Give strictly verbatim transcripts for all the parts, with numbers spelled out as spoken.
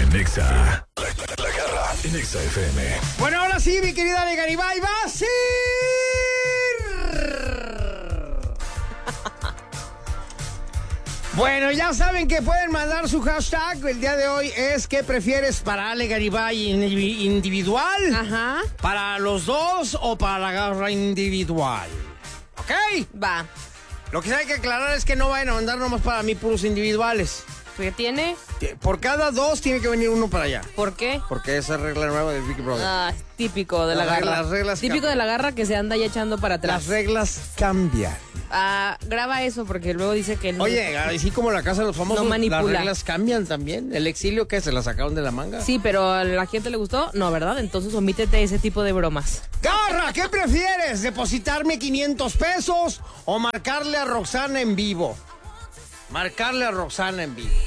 En Exa. La, la, la Garra en Exa F M. Bueno, ahora sí, mi querida Ale Garibay, va a ser... Bueno, ya saben que pueden mandar su hashtag. El día de hoy es ¿qué prefieres para Ale Garibay individual? Ajá. ¿Para los dos o para la Garra individual? ¿Ok? Va. Lo que hay que aclarar es que no vayan a mandar nomás para mí puros individuales. ¿Qué tiene? Por cada dos tiene que venir uno para allá. ¿Por qué? Porque esa es regla nueva del Big Brother. Ah, típico de la Las garra. reglas- las reglas típico cambian. de la garra que se anda ya echando para atrás. Las reglas cambian. Ah, graba eso porque luego dice que no. Oye, así como la casa de los famosos, No manipula. las reglas cambian también. El exilio, ¿qué? ¿Se la sacaron de la manga? Sí, pero a la gente le gustó. No, ¿verdad? Entonces omítete ese tipo de bromas. Garra, ¿qué prefieres? ¿Depositarme quinientos pesos o marcarle a Roxana en vivo? Marcarle a Roxana en vivo.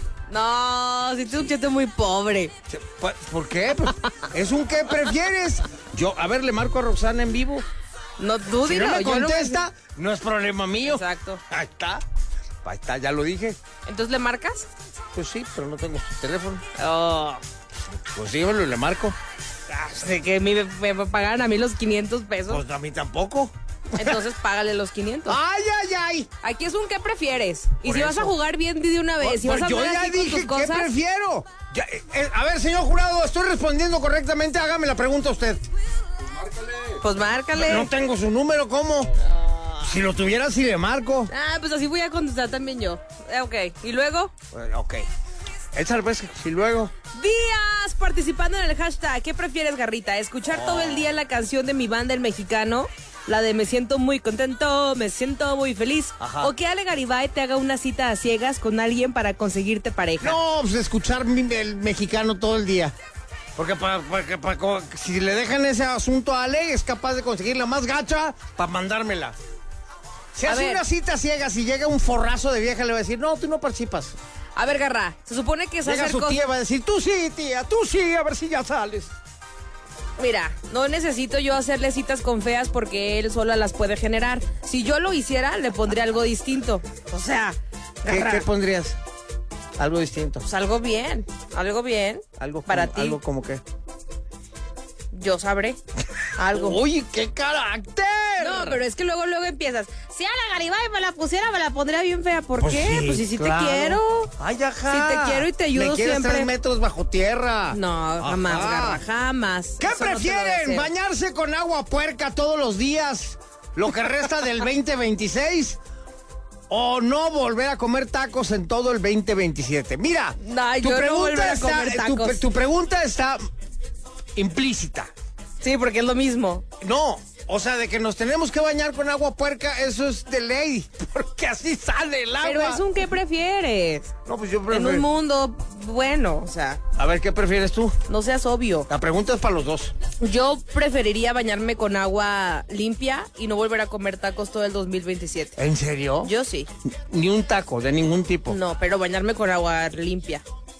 No, si tú un chete muy pobre. ¿Por qué? Pues, es un ¿qué prefieres? Yo, a ver, le marco a Roxana en vivo. No, tú Si dilo. no me yo no- contesta, no es problema mío. Exacto. Ahí está. Ahí está, ya lo dije. ¿Entonces le marcas? Pues sí, pero no tengo su teléfono. Oh, Pues dímelo y le marco. de que me, me pagaran a mí los quinientos pesos. Pues a mí tampoco. Entonces págale los quinientos. ¡Ay, ay, ay! Aquí es un ¿qué prefieres? Y Por si vas a eso. jugar bien, di de una vez. Si Pues vas a yo andar ya así con dije tus qué cosas, prefiero. Ya, eh, eh, a ver, señor jurado, estoy respondiendo correctamente. Hágame la pregunta a usted. pues márcale. No tengo su número, ¿cómo? Si lo tuviera, sí le marco. Ah, pues así voy a contestar también yo. Eh, ok. ¿Y luego? Bueno, ok. Esa vez, si luego. Días participando en el hashtag. ¿Qué prefieres, Garrita? ¿Escuchar todo el día la canción de mi banda El Mexicano? La de me siento muy contento, me siento muy feliz. Ajá. ¿O que Ale Garibay te haga una cita a ciegas con alguien para conseguirte pareja? No, pues escuchar mi- el mexicano todo el día. Porque para, para- para- para- si le dejan ese asunto a Ale, es capaz de conseguir la más gacha para mandármela. Si A hace ver. una cita ciega, si llega un forrazo de vieja, le va a decir, no, tú no participas. A ver, Garra, se supone que es Llega hacer su cosas... tía, va a decir, tú sí, tía, tú sí, a ver si ya sales. Mira, no necesito yo hacerle citas con feas porque él sola las puede generar. Si yo lo hiciera, le pondría algo distinto. O sea, ¿Qué, Garra, qué pondrías? Algo distinto. pues algo bien, algo bien. Algo para como, ti. Algo como qué. Yo sabré. Algo. ¡Uy, qué carácter! No, pero es que luego, luego empiezas. Si a la Garibay me la pusiera, me la pondría bien fea. ¿Por Pues qué? sí, pues si sí claro. te quiero. Ay, ajá. Si te quiero y te ayudo Me quieres siempre. tres metros bajo tierra. No, Ajá. jamás, Garra, jamás. ¿Qué Eso no te lo prefieren? deseo. ¿Bañarse con agua puerca todos los días? ¿Lo que resta del veinte veintiséis? ¿O no volver a comer tacos en todo el veinte veintisiete? Mira, Ay, tu, yo no pregunta volver a está, comer tu, tacos. tu pregunta está implícita. Sí, porque es lo mismo. No, o sea, de que nos tenemos que bañar con agua puerca, eso es de ley, porque así sale el agua. Pero es un ¿qué prefieres? No, pues yo En prefiero... un mundo bueno, o sea, A ver, ¿qué prefieres tú? no seas obvio. La pregunta es para los dos. Yo preferiría bañarme con agua limpia y no volver a comer tacos todo el dos mil veintisiete. ¿En serio? Yo sí. Ni un taco, de ningún tipo. No, pero bañarme con agua limpia.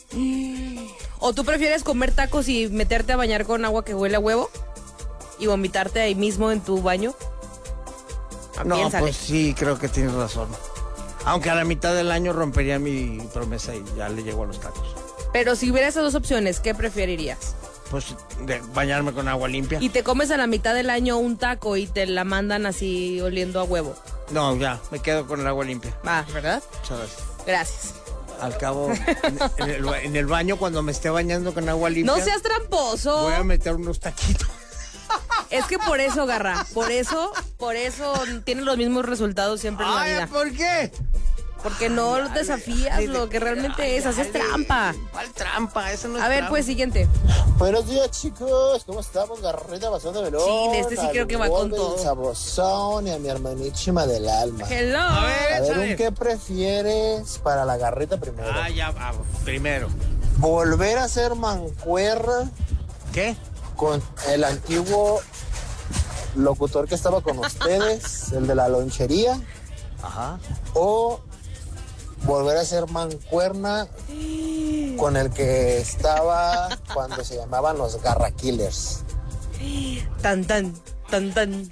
¿O tú prefieres comer tacos y meterte a bañar con agua que huele a huevo? ¿Y vomitarte ahí mismo en tu baño? Ah, No, piénsale. pues sí, creo que tienes razón. Aunque a la mitad del año rompería mi promesa y ya le llego a los tacos. Pero si hubiera esas dos opciones, ¿qué preferirías? Pues de bañarme con agua limpia. Y te comes a la mitad del año un taco y te la mandan así oliendo a huevo. No, ya, me quedo con el agua limpia. Va, ¿verdad? Muchas gracias. Gracias. Al cabo, en, en el, ba- en el baño, cuando me esté bañando con agua limpia, No seas tramposo. voy a meter unos taquitos. Es que por eso, Garra, por eso, por eso tienen los mismos resultados siempre en la Ay, vida. ¿por qué? Porque no los desafías Ay, lo que realmente ay, es, haces ay, trampa. ¿Cuál trampa? Eso no es A ver, trampa. pues, siguiente. Buenos días, chicos. ¿Cómo estamos? Garrita Basón de Melón. Sí, este sí creo que va con Al todo. Sabrosón y a mi hermanísima del alma. Hello. A ver. A ver, échale. ¿un qué prefieres para la garrita primero? Ah, ya, ah, primero. ¿Volver a ser mancuerna ¿Qué? con el antiguo locutor que estaba con ustedes, el de la lonchería? Ajá. ¿O volver a ser mancuerna con el que estaba cuando se llamaban los Garra Killers? Tan, tan, tan, tan.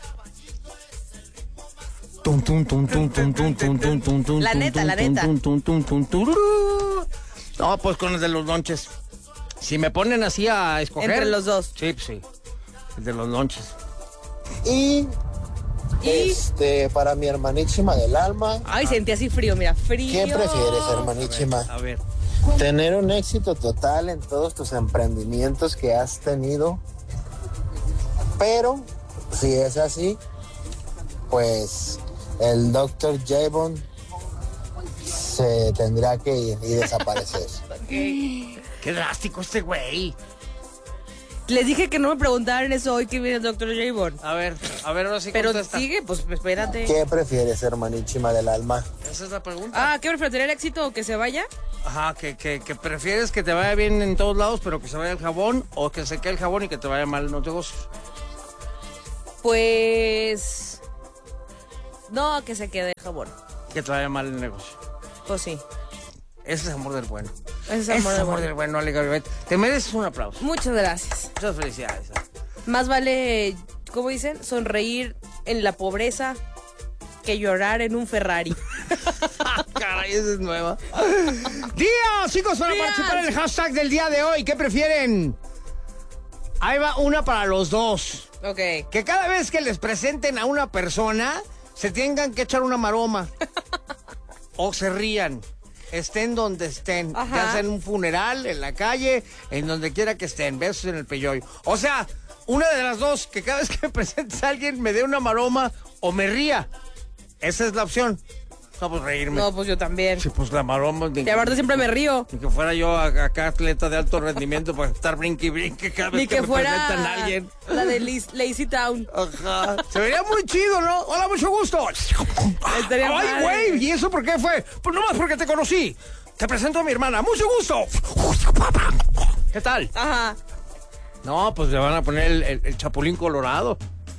Tum, tum, tum, tum, tum, tum, tum, tum, tum, tum, La tum, neta, tum, la tum, neta. tum, tum, tum, tum, tururú. No, pues con el de los lonches. Si me ponen así a escoger. Entre los dos. Sí, pues sí. El de los lonches. Y, ¿Y? este, para mi hermanísima del alma, Ay, sentí así frío, mira, frío. ¿qué prefieres, hermanísima? A ver. ¿Tener un éxito total en todos tus emprendimientos que has tenido? Pero, si es así, pues el doctor Javon se tendrá que ir y desaparecer. Qué drástico este güey. Les dije que no me preguntaran eso hoy que viene el doctor Javon. A ver, a ver, ahora sí Pero contesta. sigue, pues espérate. ¿Qué prefieres, hermanísima del alma? Esa es la pregunta. Ah, ¿qué prefieres, tener éxito o que se vaya? Ajá, que, que, que prefieres que te vaya bien en todos lados, pero que se vaya el jabón, o que se quede el jabón y que te vaya mal en los negocios. Pues... No, que se quede el jabón. Que te vaya mal en el negocio. Pues sí. Ese es amor del bueno. Ese es Ese amor es del amor bueno. del bueno, Ale Garibay. Te mereces un aplauso. Muchas gracias. Muchas felicidades. Más vale, ¿cómo dicen? Sonreír en la pobreza que llorar en un Ferrari. Caray, esa es nueva. Días, chicos, para Días. participar en el hashtag del día de hoy. ¿Qué prefieren? Ahí va una para los dos. Ok. Que cada vez que les presenten a una persona, se tengan que echar una maroma. O se rían. Estén donde estén. Ajá. Ya sea en un funeral, en la calle, en donde quiera que estén. Besos en el peyoyo. O sea, una de las dos, que cada vez que me presentes a alguien me dé una maroma o me ría. Esa es la opción. No, pues reírme. No, pues yo también. Sí, pues la maroma. Ni Y aparte siempre me río. Ni que fuera yo a- acá atleta de alto rendimiento para estar brinque y brinque cada vez Ni que, que me fuera presentan a alguien. la de Liz- Lazy Town. Ajá. Se vería muy chido, ¿no? Hola, mucho gusto. Estaría Ay, padre. güey, ¿y eso por qué fue? Pues nomás porque te conocí. Te presento a mi hermana. Mucho gusto. ¿Qué tal? Ajá. No, pues le van a poner el, el- el chapulín colorado.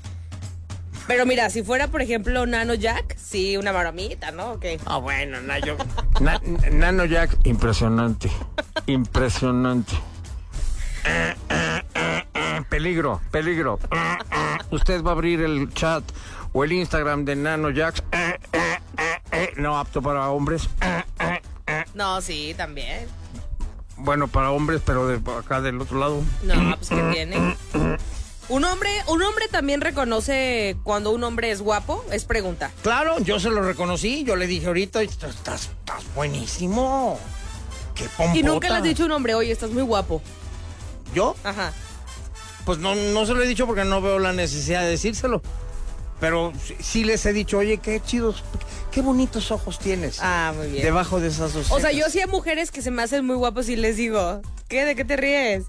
Pero mira, si fuera, por ejemplo, Nano Jack, sí, una maromita, ¿no? Ok. Ah, bueno, Nayo. Na- Nano Jack. Impresionante. Impresionante. Eh, eh, eh, eh, peligro, peligro. Eh, eh. Usted va a abrir el chat o el Instagram de Nano Jack. Eh, eh, eh, eh. No apto para hombres. Eh, eh, eh. No, sí, también. Bueno, para hombres, pero de acá del otro lado. No, pues ¿qué tiene? Un hombre, un hombre también reconoce cuando un hombre es guapo, es pregunta. Claro, yo se lo reconocí. Yo le dije ahorita, estás, estás buenísimo. Qué pompota. Y nunca le has dicho a un hombre, oye, estás muy guapo. ¿Yo? Ajá. Pues no, no se lo he dicho porque no veo la necesidad de decírselo. Pero sí, sí les he dicho, oye, qué chidos, qué bonitos ojos tienes. Ah, muy bien. Debajo de esas dos O sea, cejas. yo sí a mujeres que se me hacen muy guapos y les digo, ¿qué? ¿De qué te ríes?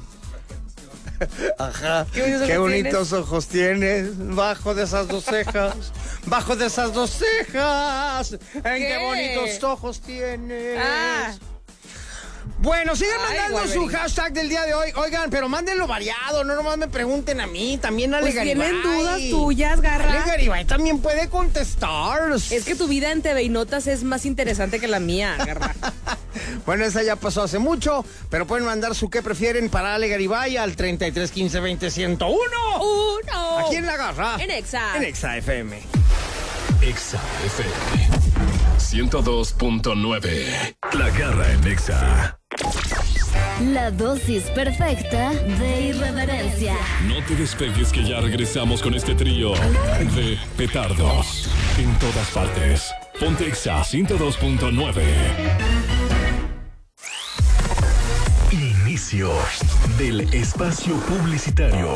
Ajá. Qué bonitos Qué ojos bonitos ojos tienes. Bajo de esas dos cejas. Bajo de esas dos cejas. En qué, ¿Qué? bonitos ojos tienes. Ah. Bueno, sigan Ay, mandando su Wolverine. hashtag del día de hoy. Oigan, pero mándenlo variado, no nomás me pregunten a mí, también a Ale Pues Garibay. tienen dudas tuyas, Garra. Ale Garibay también puede contestar. Es que tu vida en T V y Notas es más interesante que la mía, Garra. Bueno, esa ya pasó hace mucho, pero pueden mandar su qué prefieren para Ale Garibay al treinta y tres quince veinte ciento uno. Uno. Aquí en La Garra. En Exa. En Exa F M. Exa F M ciento dos punto nueve. La Garra en Exa. La dosis perfecta de irreverencia. No te despegues que ya regresamos con este trío de petardos en todas partes. Ponte Exa ciento dos punto nueve. Inicio del espacio publicitario.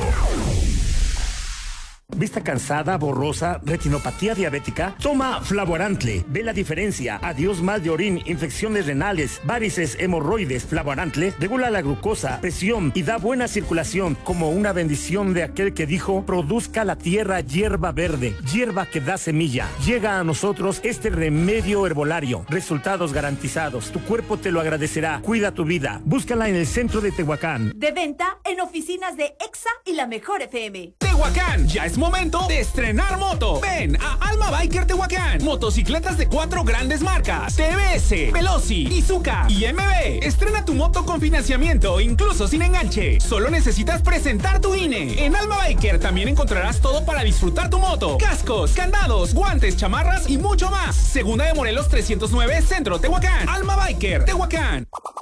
¿Vista cansada, borrosa, retinopatía diabética? Toma Flavorantle. Ve la diferencia. Adiós mal de orín, infecciones renales, varices, hemorroides. Flavorantle regula la glucosa, presión y da buena circulación, como una bendición de aquel que dijo: produzca la tierra hierba verde, hierba que da semilla. Llega a nosotros este remedio herbolario. Resultados garantizados. Tu cuerpo te lo agradecerá. Cuida tu vida. Búscala en el centro de Tehuacán. De venta en oficinas de Exa y La Mejor F M. Tehuacán, ya es momento de estrenar moto. Ven a Alma Biker Tehuacán. Motocicletas de cuatro grandes marcas: T V S, Veloci, Izuka y M B. Estrena tu moto con financiamiento, incluso sin enganche. Solo necesitas presentar tu I N E. En Alma Biker también encontrarás todo para disfrutar tu moto: cascos, candados, guantes, chamarras y mucho más. Segunda de Morelos trescientos nueve, Centro Tehuacán. Alma Biker Tehuacán.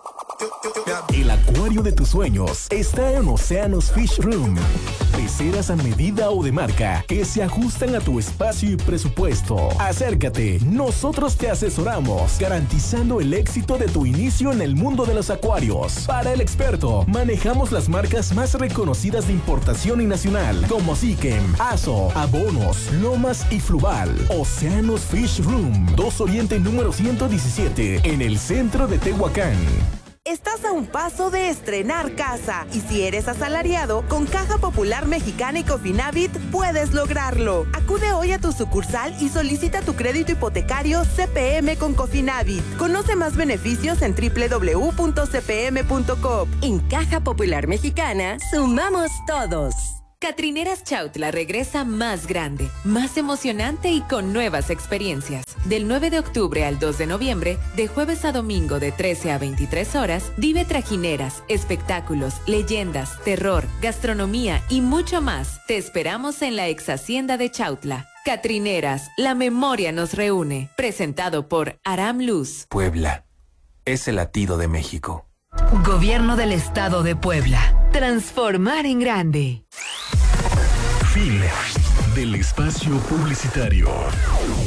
El acuario de tus sueños está en Océanos Fish Room. Peceras a medida o de marca que se ajustan a tu espacio y presupuesto. Acércate, nosotros te asesoramos, garantizando el éxito de tu inicio en el mundo de los acuarios. Para el experto, manejamos las marcas más reconocidas de importación y nacional, como Sikem, Aso, Abonos, Lomas y Fluval. Océanos Fish Room, dos Oriente número ciento diecisiete, en el centro de Tehuacán. Estás a un paso de estrenar casa y si eres asalariado, con Caja Popular Mexicana y Cofinavit puedes lograrlo. Acude hoy a tu sucursal y solicita tu crédito hipotecario C P M con Cofinavit. Conoce más beneficios en doble u doble u doble u punto c p m punto com. En Caja Popular Mexicana, sumamos todos. Catrineras Chautla regresa más grande, más emocionante y con nuevas experiencias. Del nueve de octubre al dos de noviembre, de jueves a domingo de trece a veintitrés horas, vive trajineras, espectáculos, leyendas, terror, gastronomía y mucho más. Te esperamos en la ex hacienda de Chautla. Catrineras, la memoria nos reúne. Presentado por Aram Luz. Puebla es el latido de México. Gobierno del Estado de Puebla. Transformar en grande. Fin del espacio publicitario.